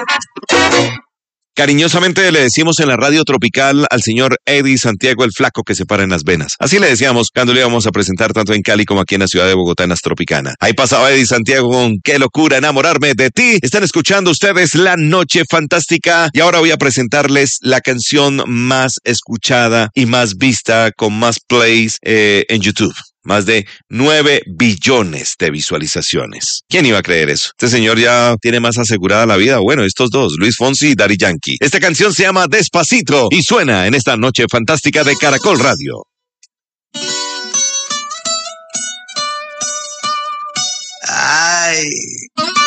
Cariñosamente le decimos en la radio tropical al señor Eddie Santiago el Flaco que se para en las venas. Así le decíamos cuando le íbamos a presentar tanto en Cali como aquí en la ciudad de Bogotá en las Tropicana. Ahí pasaba Eddie Santiago con Qué locura enamorarme de ti. Están escuchando ustedes La Noche Fantástica y ahora voy a presentarles la canción más escuchada y más vista con más plays en YouTube. Más de 9 billones de visualizaciones. ¿Quién iba a creer eso? Este señor ya tiene más asegurada la vida. Bueno, estos dos, Luis Fonsi y Daddy Yankee. Esta canción se llama Despacito y suena en esta Noche Fantástica de Caracol Radio. Ay,